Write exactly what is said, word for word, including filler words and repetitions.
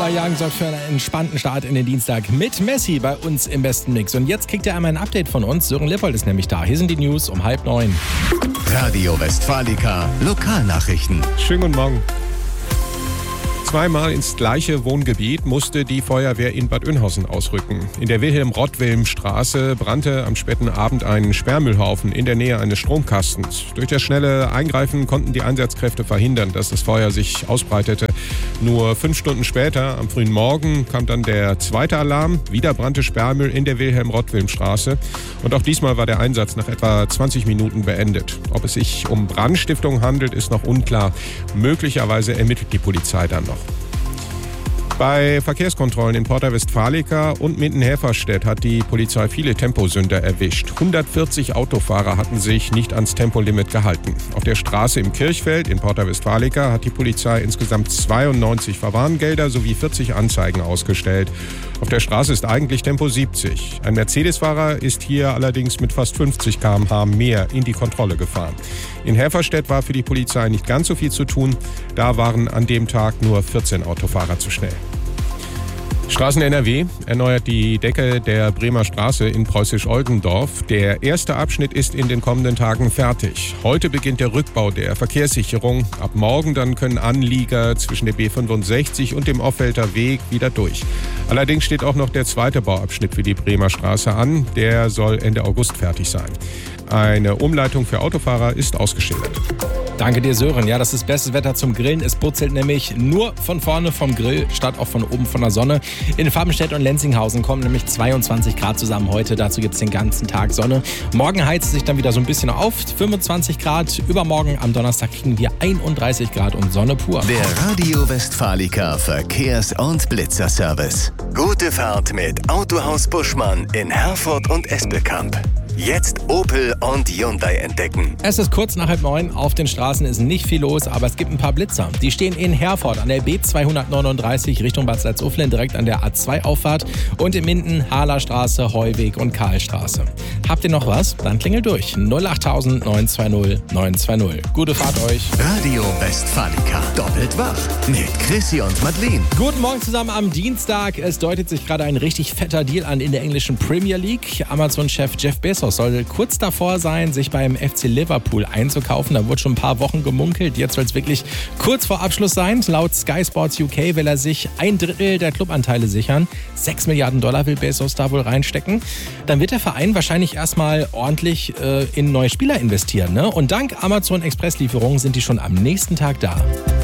Jagen sorgt für einen entspannten Start in den Dienstag mit Messi bei uns im besten Mix. Und jetzt kriegt ihr einmal ein Update von uns. Sören Lippold ist nämlich da. Hier sind die News um halb neun. Radio Westfalica, Lokalnachrichten. Schönen guten Morgen. Zweimal ins gleiche Wohngebiet musste die Feuerwehr in Bad Oeynhausen ausrücken. In der Wilhelm-Rott-Wilm-Straße brannte am späten Abend ein Sperrmüllhaufen in der Nähe eines Stromkastens. Durch das schnelle Eingreifen konnten die Einsatzkräfte verhindern, dass das Feuer sich ausbreitete. Nur fünf Stunden später, am frühen Morgen, kam dann der zweite Alarm. Wieder brannte Sperrmüll in der Wilhelm-Rott-Wilm-Straße. Und auch diesmal war der Einsatz nach etwa zwanzig Minuten beendet. Ob es sich um Brandstiftung handelt, ist noch unklar. Möglicherweise ermittelt die Polizei dann noch. Bei Verkehrskontrollen in Porta Westfalica und Minden-Helferstedt hat die Polizei viele Temposünder erwischt. hundertvierzig Autofahrer hatten sich nicht ans Tempolimit gehalten. Auf der Straße im Kirchfeld in Porta Westfalica hat die Polizei insgesamt zweiundneunzig Verwarngelder sowie vierzig Anzeigen ausgestellt. Auf der Straße ist eigentlich Tempo siebzig. Ein Mercedes-Fahrer ist hier allerdings mit fast fünfzig Kilometer pro Stunde mehr in die Kontrolle gefahren. In Helferstedt war für die Polizei nicht ganz so viel zu tun. Da waren an dem Tag nur vierzehn Autofahrer zu schnell. Straßen N R W erneuert die Decke der Bremer Straße in Preußisch-Oldendorf. Der erste Abschnitt ist in den kommenden Tagen fertig. Heute beginnt der Rückbau der Verkehrssicherung. Ab morgen dann können Anlieger zwischen der B fünfundsechzig und dem Offelter Weg wieder durch. Allerdings steht auch noch der zweite Bauabschnitt für die Bremer Straße an. Der soll Ende August fertig sein. Eine Umleitung für Autofahrer ist ausgeschildert. Danke dir, Sören. Ja, das ist bestes Wetter zum Grillen. Es putzelt nämlich nur von vorne vom Grill, statt auch von oben von der Sonne. In Farbenstedt und Lenzinghausen kommen nämlich zweiundzwanzig Grad zusammen heute. Dazu gibt es den ganzen Tag Sonne. Morgen heizt es sich dann wieder so ein bisschen auf. fünfundzwanzig Grad. Übermorgen am Donnerstag kriegen wir einunddreißig Grad und Sonne pur. Der Radio Westfalica Verkehrs- und Blitzerservice. Gute Fahrt mit Autohaus Buschmann in Herford und Espelkamp. Jetzt Opel und Hyundai entdecken. Es ist kurz nach halb neun. Auf den Straßen ist nicht viel los, aber es gibt ein paar Blitzer. Die stehen in Herford an der B zweihundertneununddreißig Richtung Bad Salzuflen, direkt an der A zwei Auffahrt. Und in Minden, Harlerstraße, Heuweg und Karlstraße. Habt ihr noch was? Dann klingelt durch. null acht tausend neun zwei null neun zwei null. Gute Fahrt euch. Radio Westfalica. Doppelt wach. Mit Chrissy und Madeleine. Guten Morgen zusammen am Dienstag. Es deutet sich gerade ein richtig fetter Deal an in der englischen Premier League. Amazon-Chef Jeff Bezos soll kurz davor sein, sich beim F C Liverpool einzukaufen. Da wurde schon ein paar Wochen gemunkelt. Jetzt soll es wirklich kurz vor Abschluss sein. Laut Sky Sports U K will er sich ein Drittel der Clubanteile sichern. Sechs Milliarden Dollar will Bezos da wohl reinstecken. Dann wird der Verein wahrscheinlich erstmal ordentlich äh, in neue Spieler investieren. Ne? Und dank Amazon Expresslieferungen sind die schon am nächsten Tag da.